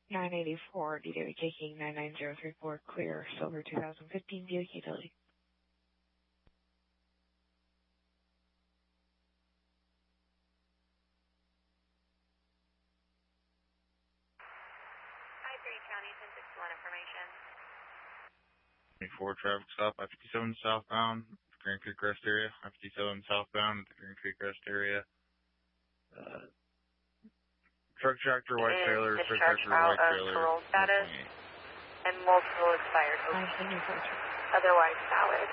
984, DW taking 99034, clear, silver 2015, Buick Utility. County 1061 information. 24 traffic stop, I-57 southbound, Grand Creek Rest area. I-57 southbound at the Grand Creek Rest area. Truck tractor, white trailer, truck tractor, white trailer. Parole status and multiple expired. Otherwise valid.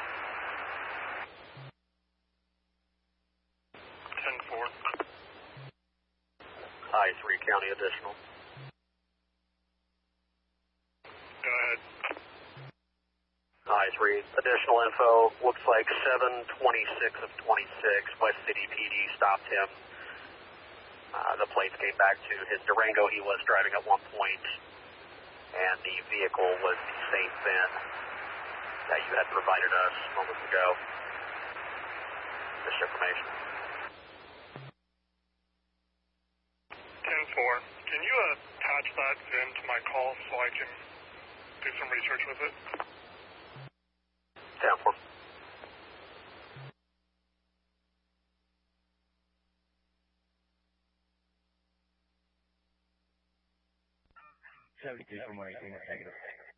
10-4. I-3 County additional. Go ahead. I-3 additional info. Looks like 7/26 of 26 West City PD stopped him. The plates came back to his Durango he was driving at one point, and the vehicle was the same VIN that you had provided us moments ago. This information. 10-4. Can you attach that VIN to my call so I can do some research with it? 10-4. From where you negative.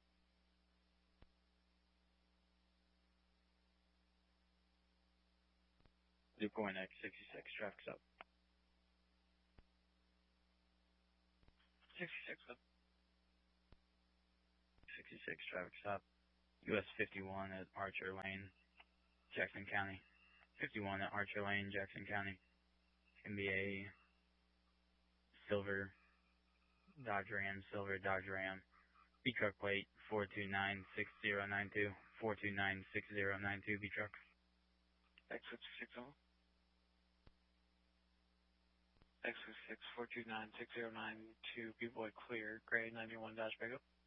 You're going X 66, traffic's up. 66 up. 66, traffic stop. US 51 at Archer Lane, Jackson County. 51 at Archer Lane, Jackson County. NBA silver Dodge Ram, silver Dodge Ram. B-truck plate 4296092. 4296092 B-truck. X56 on. X56 4296092, B-boy clear, gray 91 Dodge pickup.